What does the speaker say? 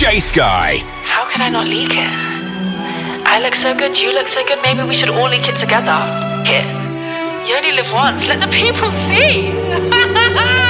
J Sky. How could I not leak it? I look so good, you look so good, maybe we should all leak it together. Here. You only live once, let the people see.